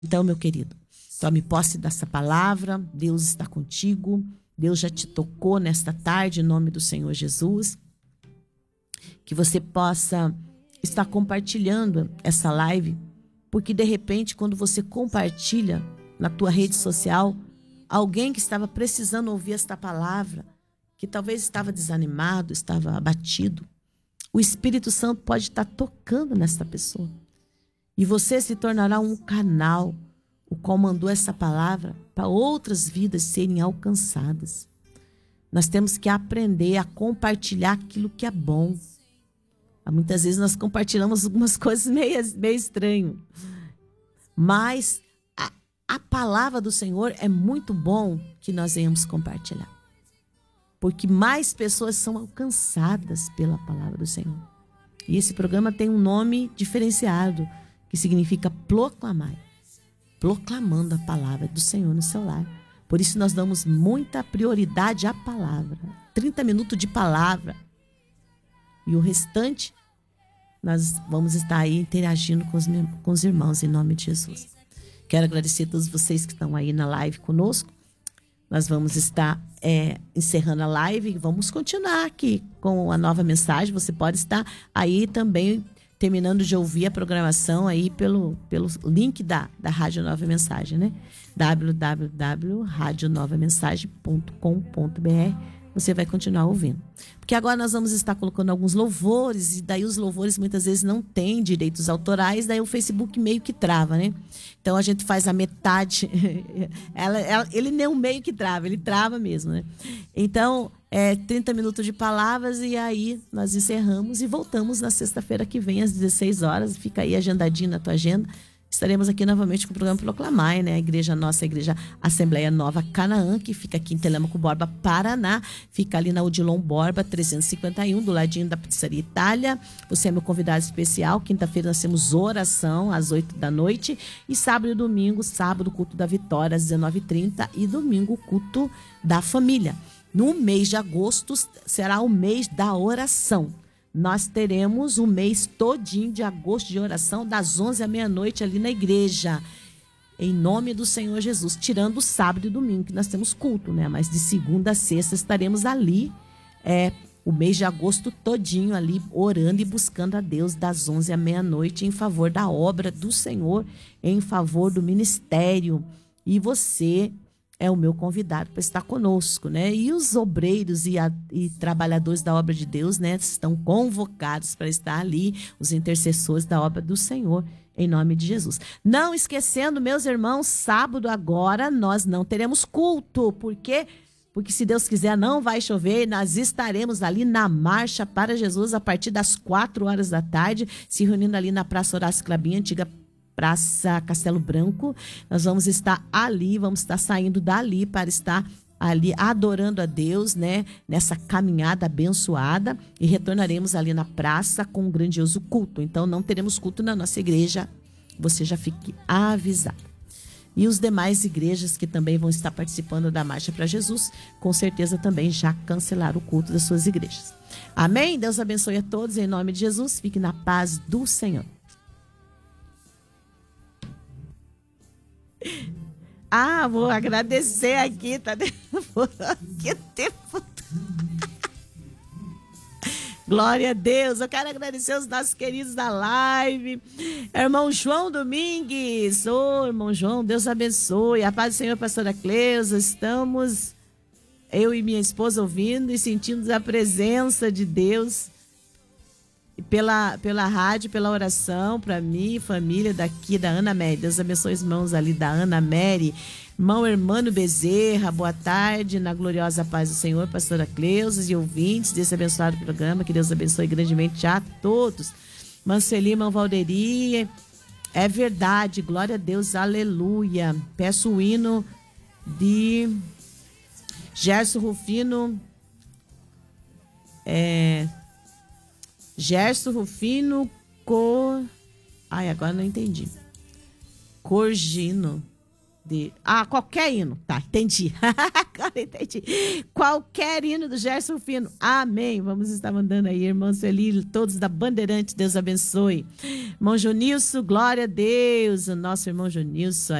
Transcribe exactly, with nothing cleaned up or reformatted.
Então, meu querido, tome posse dessa palavra. Deus está contigo. Deus já te tocou nesta tarde, em nome do Senhor Jesus. Que você possa estar compartilhando essa live, porque de repente, quando você compartilha na tua rede social, alguém que estava precisando ouvir esta palavra, que talvez estava desanimado, estava abatido, o Espírito Santo pode estar tocando nessa pessoa. E você se tornará um canal, o qual mandou essa palavra para outras vidas serem alcançadas. Nós temos que aprender a compartilhar aquilo que é bom. Muitas vezes nós compartilhamos algumas coisas meio, meio estranhas. Mas a, a palavra do Senhor é muito bom que nós venhamos compartilhar. Porque mais pessoas são alcançadas pela palavra do Senhor. E esse programa tem um nome diferenciado, que significa proclamar. Proclamando a palavra do Senhor no seu lar. Por isso nós damos muita prioridade à palavra. trinta minutos de palavra. E o restante, nós vamos estar aí interagindo com os, com os irmãos, em nome de Jesus. Quero agradecer a todos vocês que estão aí na live conosco. Nós vamos estar é, encerrando a live e vamos continuar aqui com a nova mensagem. Você pode estar aí também terminando de ouvir a programação aí pelo, pelo link da, da Rádio Nova Mensagem, né? w w w ponto rádio nova mensagem ponto com ponto b r. Você vai continuar ouvindo. Porque agora nós vamos estar colocando alguns louvores, e daí os louvores muitas vezes não têm direitos autorais, daí o Facebook meio que trava, né? Então a gente faz a metade, ela, ela, ele nem o meio que trava, ele trava mesmo, né? Então, é trinta minutos de palavras e aí nós encerramos e voltamos na sexta-feira que vem às dezesseis horas, fica aí agendadinho na tua agenda. Estaremos aqui novamente com o programa Proclamar, né? A igreja nossa, a igreja Assembleia Nova Canaã, que fica aqui em Telêmaco Borba, Paraná. Fica ali na Odilon Borba, trezentos e cinquenta e um, do ladinho da Pizzaria Itália. Você é meu convidado especial. Quinta-feira nós temos oração às oito da noite. E sábado e domingo, sábado, culto da Vitória às dezenove e trinta. E domingo, culto da família. No mês de agosto será o mês da oração. Nós teremos o mês todinho de agosto de oração, das onze à meia-noite ali na igreja, em nome do Senhor Jesus, tirando o sábado e domingo, que nós temos culto, né? Mas de segunda a sexta estaremos ali, é, o mês de agosto todinho ali, orando e buscando a Deus das onze à meia-noite, em favor da obra do Senhor, em favor do ministério. E você é o meu convidado para estar conosco, né? E os obreiros e, a, e trabalhadores da obra de Deus, né, estão convocados para estar ali, os intercessores da obra do Senhor, em nome de Jesus. Não esquecendo, meus irmãos, sábado agora nós não teremos culto, por quê? Porque se Deus quiser não vai chover, nós estaremos ali na Marcha para Jesus a partir das quatro horas da tarde, se reunindo ali na Praça Horácio Clabinha, antiga Praça Castelo Branco. Nós vamos estar ali, vamos estar saindo dali para estar ali adorando a Deus, né? Nessa caminhada abençoada, e retornaremos ali na praça com um grandioso culto. Então não teremos culto na nossa igreja, você já fique avisado. E os demais igrejas que também vão estar participando da Marcha para Jesus, com certeza também já cancelaram o culto das suas igrejas. Amém? Deus abençoe a todos em nome de Jesus. Fique na paz do Senhor. Ah, vou agradecer aqui, tá que tempo. Glória a Deus. Eu quero agradecer os nossos queridos da live. Irmão João Domingues. Ô, oh, irmão João, Deus abençoe. A paz do Senhor, pastora Cleusa. Estamos, eu e minha esposa, ouvindo e sentindo a presença de Deus pela, pela rádio, pela oração, para mim, família daqui da Ana Mary. Deus abençoe os irmãos ali da Ana Mary. Irmão Hermano Bezerra, boa tarde, na gloriosa paz do Senhor, pastora Cleusa e ouvintes desse abençoado programa, que Deus abençoe grandemente a todos. Manceli, irmão Valderi, é verdade, glória a Deus, aleluia. Peço o hino de Gerson Rufino, é... Gerson Rufino Cor... Ai, agora não entendi. Corgino. de... Ah, qualquer hino. Tá, entendi. Agora entendi. Qualquer hino do Gerson Fino. Amém. Vamos estar mandando aí, irmão Sueli, todos da Bandeirante, Deus abençoe. Irmão Junilson, glória a Deus. O nosso irmão Junilson